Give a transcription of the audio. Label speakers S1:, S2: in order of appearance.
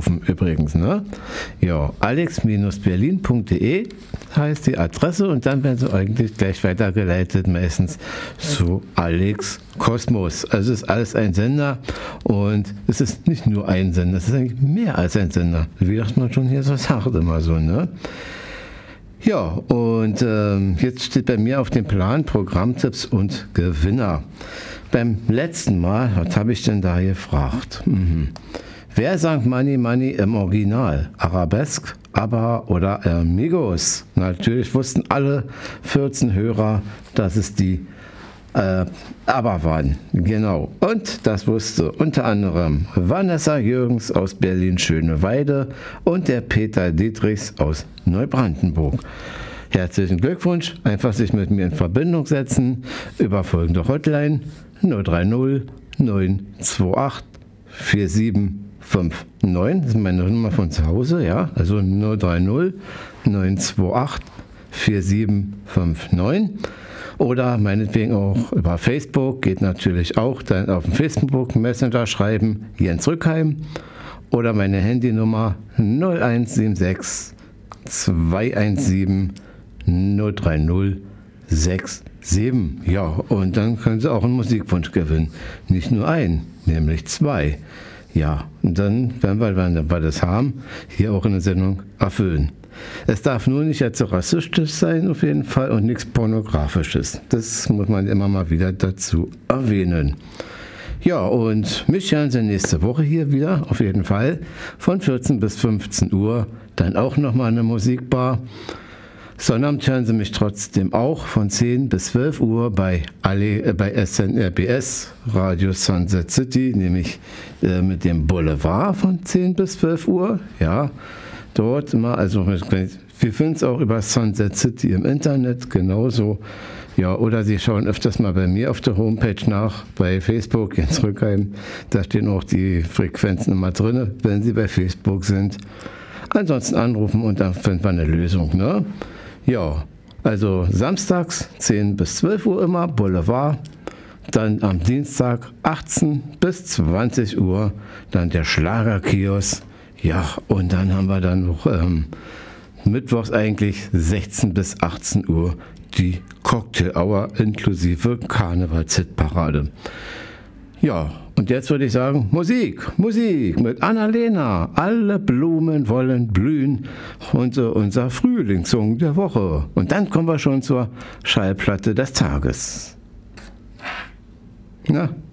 S1: anrufen übrigens, ne? Ja, alex-berlin.de heißt die Adresse und dann werden sie eigentlich gleich weitergeleitet, meistens zu Alex Kosmos. Also es ist alles ein Sender und es ist nicht nur ein Sender, es ist eigentlich mehr als ein Sender, wie das man schon hier so sagt immer so, ne? Ja, und jetzt steht bei mir auf dem Plan Programmtipps und Gewinner. Beim letzten Mal, was habe ich denn da gefragt? Wer sang Money Money im Original? Arabesque, ABBA oder Amigos? Natürlich wussten alle 14 Hörer, dass es die ABBA waren. Genau. Und das wusste unter anderem Vanessa Jürgens aus Berlin-Schöneweide und der Peter Dietrichs aus Neubrandenburg. Herzlichen Glückwunsch. Einfach sich mit mir in Verbindung setzen über folgende Hotline 030 928 4759. Das ist meine Nummer von zu Hause, ja. Also 030 928 4759. Oder meinetwegen auch über Facebook, geht natürlich auch. Dann auf dem Facebook Messenger schreiben, Jens Rückheim. Oder meine Handynummer 0176 217 03067. Ja, und dann können Sie auch einen Musikwunsch gewinnen. Nicht nur einen, nämlich 2. Ja, und dann werden wir, wenn wir das haben, hier auch in der Sendung erfüllen. Es darf nur nicht jetzt so rassistisch sein, auf jeden Fall, und nichts Pornografisches. Das muss man immer mal wieder dazu erwähnen. Ja, und mich hören Sie nächste Woche hier wieder, auf jeden Fall, von 14 bis 15 Uhr. Dann auch nochmal eine Musikbar. Sonnabend hören Sie mich trotzdem auch von 10 bis 12 Uhr bei SNRBS, Radio Sunset City, nämlich mit dem Boulevard von 10 bis 12 Uhr. Ja, dort immer, also wir finden es auch über Sunset City im Internet genauso. Ja, oder Sie schauen öfters mal bei mir auf der Homepage nach, bei Facebook, Jens Rückheim. Da stehen auch die Frequenzen immer drin, wenn Sie bei Facebook sind. Ansonsten anrufen und dann finden wir eine Lösung, ne? Ja, also samstags 10 bis 12 Uhr immer, Boulevard. Dann am Dienstag 18 bis 20 Uhr, dann der Schlagerkiosk. Ja, und dann haben wir dann noch mittwochs eigentlich 16 bis 18 Uhr die Cocktail Hour inklusive Karnevalshitparade. Ja, und jetzt würde ich sagen, Musik mit Annalena. Alle Blumen wollen blühen. Unser Frühlingssong der Woche. Und dann kommen wir schon zur Schallplatte des Tages. Na?